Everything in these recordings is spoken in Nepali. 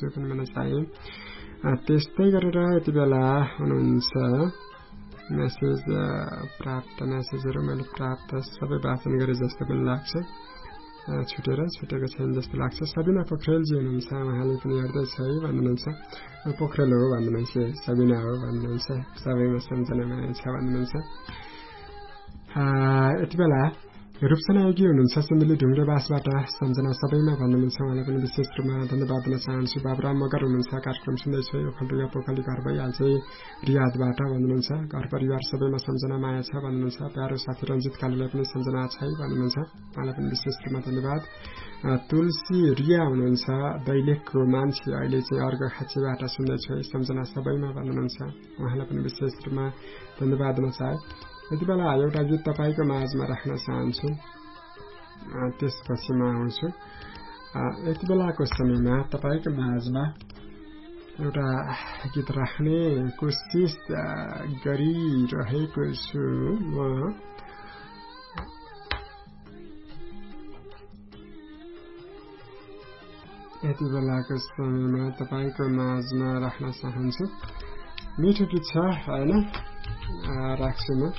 चाहन्छु पनि भन्न चाहे। त्यस्तै गरेर यति बेला हुनुहुन्छ मेसेज प्राप्त मेसेजहरू मैले प्राप्त सबै वाचन गरे जस्तो पनि लाग्छ, छुटेको छैन जस्तो लाग्छ। सबिना पोखरेलजी हुनुहुन्छ, उहाँले पनि हेर्दैछ है भन्नुहुन्छ, पोखरेल हो भन्नुहुन्छ, सबिना हो भन्नुहुन्छ, सबैमा सम्झनामा छ भन्नुहुन्छ। यति बेला रूपसना योगी हुनुहुन्छ सिन्धुली ढुङ्ग्रेबासबाट, सम्झना सबैमा भन्नुहुन्छ, उहाँलाई पनि विशेष रूपमा धन्यवाद दिन चाहन्छु। बाबुराम मगर हुनुहुन्छ, कार्यक्रम सुन्दैछु, ओखलडुगा पोखली घर भइहाल्छ रियादबाट भन्नुहुन्छ, घर परिवार सबैमा सम्झना माया छ भन्नुहुन्छ। प्यारो साथी रञ्जित कालीलाई पनि सम्झना छ भन्नुहुन्छ, उहाँलाई पनि विशेष रूपमा धन्यवाद। तुलसी रिया हुनुहुन्छ, दैलेखको मान्छे, अहिले चाहिँ अर्घ खाँचीबाट सुन्दैछु है, सम्झना सबैमा भन्नुहुन्छ, उहाँलाई पनि विशेष रूपमा धन्यवाद दिन चाहे। यति बेला एउटा गीत तपाईँको माझमा राख्न चाहन्छु, त्यसपछि म आउँछु। यति बेलाको समयमा तपाईँको माझमा एउटा गीत राख्ने कोसिस गरिरहेको छु म। यति बेलाको समयमा तपाईँको माझमा राख्न चाहन्छु, मिठो गीत छ होइन, राख्छु म।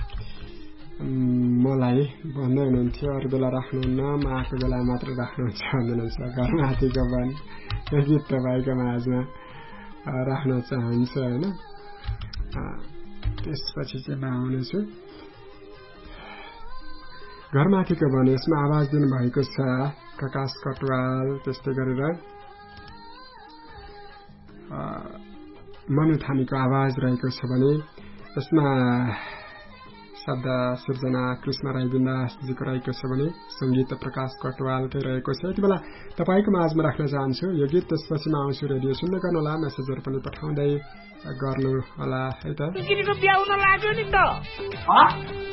मलाई भन्दै हुनुहुन्थ्यो अरू बेला राख्नुहुन्न, म आएको बेला मात्र राख्नुहुन्छ भन्नुहुन्छ, घरमाथिको बन यो गीत तपाईँको माझमा राख्न चाहन्छु होइन। त्यसपछि चाहिँ म आउनेछु घरमाथिको वन। यसमा आवाज दिनुभएको छ प्रकाश कटवाल, त्यस्तै गरेर मनु थामीको आवाज रहेको छ भने यसमा शब्द सिर्जना कृष्ण राई बिन्दासजीको रहेको छ भने संगीत प्रकाश कटवालकै रहेको छ। यति बेला तपाईँको माझमा राख्न चाहन्छु यो गीत। त्यसपछि म आउँछु, रेडियो सुन्दै गर्नुहोला, मेसेजहरू पनि पठाउँदै गर्नु होला है त।